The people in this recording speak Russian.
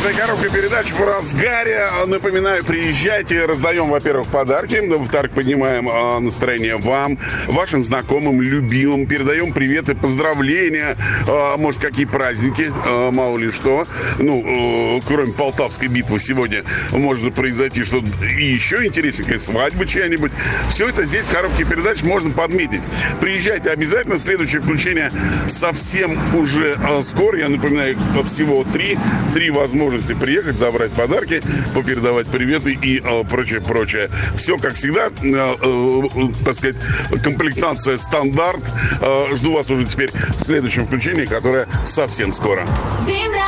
Праздничная коробка передач в разгаре. Напоминаю, приезжайте, раздаем, во-первых, подарки, во-вторых, поднимаем настроение вам, вашим знакомым, любимым, передаем приветы, поздравления, может, какие праздники, мало ли что. Ну, кроме Полтавской битвы сегодня может произойти что-то и еще интересненькое, свадьба чья-нибудь. Все это здесь в коробке передач можно подметить. Приезжайте обязательно. Следующее включение совсем уже скоро. Я напоминаю, всего три возможности приехать, забрать подарки, попередавать приветы и прочее. Все, как всегда, так сказать, комплектация стандарт. Жду вас уже теперь в следующем включении, которое совсем скоро.